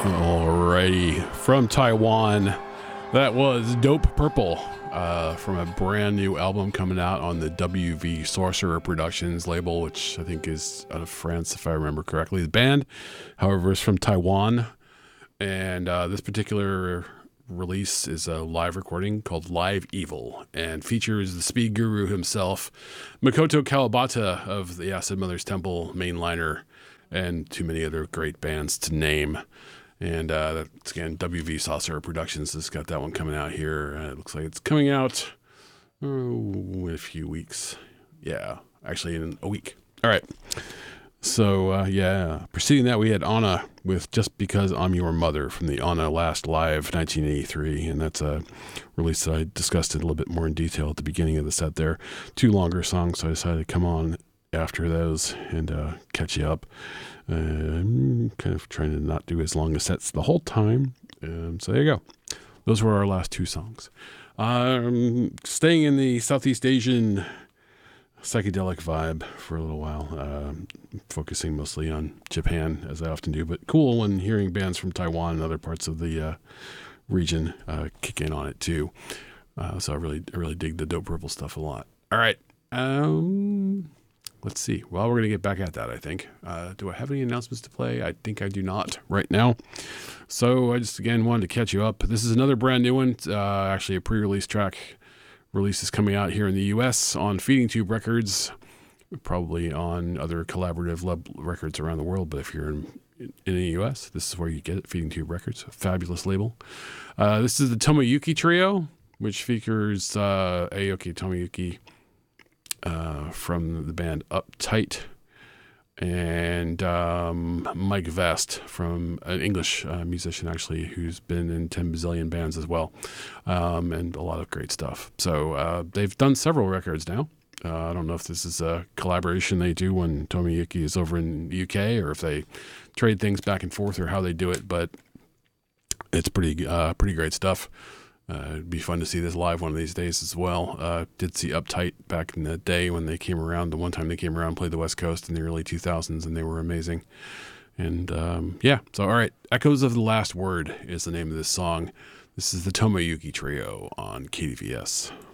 Alrighty, from Taiwan, that was Dope Purple from a brand new album coming out on the WV Sorcerer Productions label, which I think is out of France, if I remember correctly. The band, however, is from Taiwan, and this particular release is a live recording called Live Evil and features the speed guru himself, Makoto Kawabata of the Acid Mother's Temple mainliner, and too many other great bands to name. And that's, again, WV Sorcerer Productions has got that one coming out here. It looks like it's coming out in a few weeks. Yeah, actually in a week. All right. So, preceding that, we had Anna with Just Because I'm Your Mother from the Anna Last Live 1983. And that's a release that I discussed a little bit more in detail at the beginning of the set there. Two longer songs, so I decided to come on after those and catch you up. I'm kind of trying to not do as long as sets the whole time. So there you go. Those were our last two songs. Staying in the Southeast Asian psychedelic vibe for a little while, focusing mostly on Japan, as I often do, but cool when hearing bands from Taiwan and other parts of the region kick in on it too. So I really dig the Dope Purple stuff a lot. All right. Let's see. Well, we're going to get back at that, I think. Do I have any announcements to play? I think I do not right now. So I just, again, wanted to catch you up. This is another brand new one. Actually, a pre-release track. Release is coming out here in the U.S. on Feeding Tube Records, probably on other collaborative records around the world. But if you're in the U.S., this is where you get it, Feeding Tube Records, a fabulous label. This is the Tomoyuki Trio, which features Aoki Tomoyuki, from the band Uptight, and Mike Vest, from an English musician, actually, who's been in 10 bazillion bands as well, and a lot of great stuff. So they've done several records now. I don't know if this is a collaboration they do when Tomoyuki is over in the UK, or if they trade things back and forth, or how they do it, but it's pretty great stuff. It'd be fun to see this live one of these days as well. Did see Uptight back in the day when they came around. The one time they came around, played the West Coast in the early 2000s, and they were amazing. And so all right, Echoes of the Last Word is the name of this song. This is the Tomoyuki Trio on KDVS.